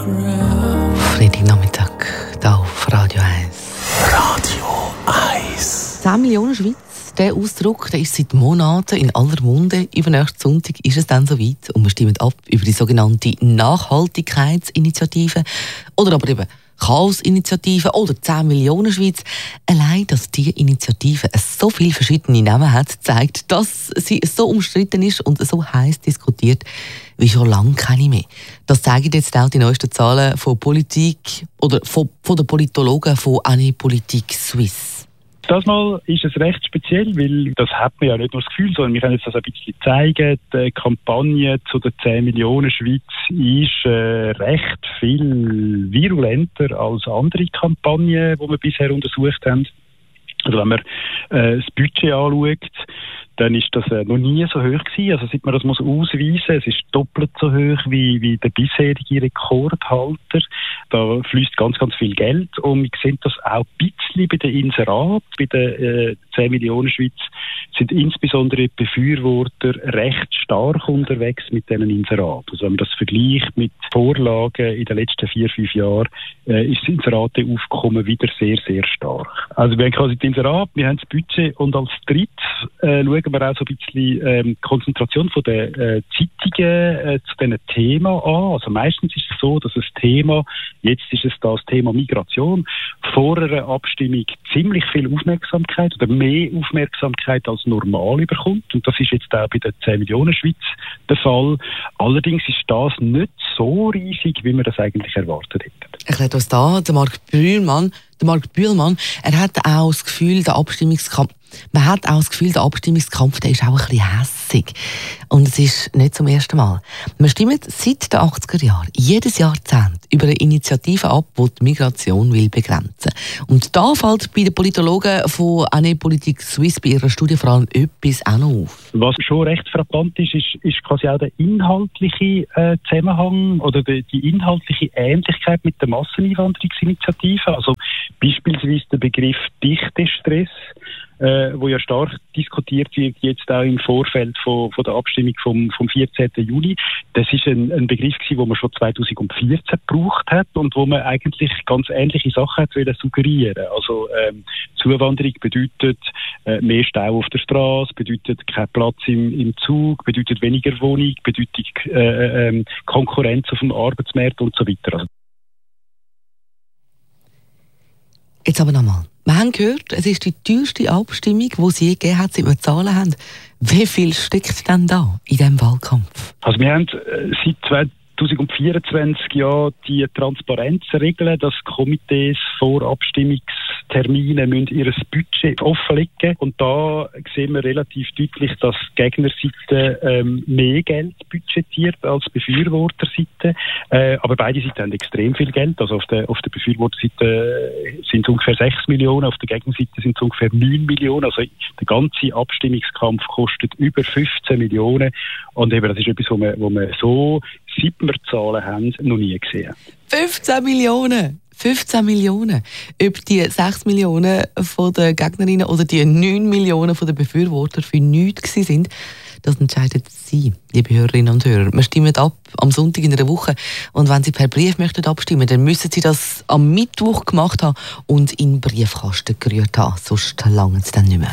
Freitagnachmittag hier auf Radio 1. Radio 1. 10 Millionen Schweiz, der Ausdruck der ist seit Monaten in aller Munde. Übernächsten Sonntag ist es dann soweit und wir stimmen ab über die sogenannte Nachhaltigkeitsinitiative oder aber eben Chaos-Initiative oder 10 Millionen Schweiz. Allein, dass diese Initiative so viele verschiedene Namen hat, zeigt, dass sie so umstritten ist und so heiß diskutiert wie schon lange keine mehr. Das zeigen jetzt auch die neuesten Zahlen von Politik oder von den Politologen von Année Politique Suisse. Das Mal ist es recht speziell, weil das hat man ja nicht nur das Gefühl, sondern wir können jetzt das ein bisschen zeigen. Die Kampagne zu den 10 Millionen Schweiz ist recht viel virulenter als andere Kampagnen, die wir bisher untersucht haben. Also wenn man das Budget anschaut, dann ist das noch nie so hoch gewesen. Also seit man das muss ausweisen, es ist doppelt so hoch wie der bisherige Rekordhalter. Da fließt ganz, ganz viel Geld und wir sehen das auch ein bisschen bei den Inseraten. Bei den 10 Millionen Schweiz sind insbesondere die Befürworter recht stark unterwegs mit diesen Inseraten. Also wenn man das vergleicht mit Vorlagen in den letzten 4-5 Jahren, ist das Inserateaufkommen wieder sehr, sehr stark. Also wir haben quasi die Inserate, wir haben das Budget und als drittes schauen wir auch so ein bisschen Konzentration von den Zeitungen zu diesen Themen an. Also meistens ist es so, dass das Thema, jetzt ist es das Thema Migration, vor einer Abstimmung ziemlich viel Aufmerksamkeit oder mehr Aufmerksamkeit als normal überkommt. Und das ist jetzt auch bei der 10 Millionen Schweiz der Fall. Allerdings ist das nicht so riesig, wie wir das eigentlich erwartet hätten. Erklärt uns da der Marc Bühlmann. Der Marc Bühlmann, er hat auch das Gefühl, der Abstimmungskampf der ist auch ein bisschen hässig. Und es ist nicht zum ersten Mal. Wir stimmen seit den 80er Jahren, jedes Jahrzehnt, über eine Initiative ab, die die Migration will begrenzen. Und da fällt bei den Politologen von Année Politique Suisse bei ihrer Studie vor allem etwas auch noch auf. Was schon recht frappant ist quasi auch der inhaltliche Zusammenhang oder die inhaltliche Ähnlichkeit mit der Masseneinwanderungsinitiative. Also beispielsweise der Begriff Dichtestress, wo ja stark diskutiert wird, jetzt auch im Vorfeld von der Abstimmung vom 14. Juni. Das ist ein Begriff gewesen, den man schon 2014 gebraucht hat und wo man eigentlich ganz ähnliche Sachen hat suggerieren. Also Zuwanderung bedeutet mehr Stau auf der Straße, bedeutet kein Platz im Zug, bedeutet weniger Wohnung, bedeutet Konkurrenz auf dem Arbeitsmarkt und so weiter. Also jetzt aber nochmal. Wir haben gehört, es ist die teuerste Abstimmung, die es je gegeben hat, seit wir Zahlen haben. Wie viel steckt denn da in diesem Wahlkampf? Also wir haben seit 2024 ja die Transparenzregeln, dass Komitees vor Abstimmungsterminen müssen ihr Budget offenlegen. Und da sehen wir relativ deutlich, dass die Gegnerseite mehr Geld budgetiert als die Befürworterseite. Aber beide Seiten haben extrem viel Geld. Also auf der Befürworterseite sind es ungefähr 6 Millionen, auf der Gegnerseite sind es ungefähr 9 Millionen. Also der ganze Abstimmungskampf kostet über 15 Millionen. Und eben, das ist etwas, wo man so, seit wir Zahlen haben, noch nie gesehen. 15 Millionen! 15 Millionen. Ob die 6 Millionen von den Gegnerinnen oder die 9 Millionen von den Befürwortern für nichts sind, das entscheiden Sie, liebe Hörerinnen und Hörer. Wir stimmen ab am Sonntag in einer Woche. Und wenn Sie per Brief möchten abstimmen, dann müssen Sie das am Mittwoch gemacht haben und in den Briefkasten gerührt haben. Sonst langt es dann nicht mehr.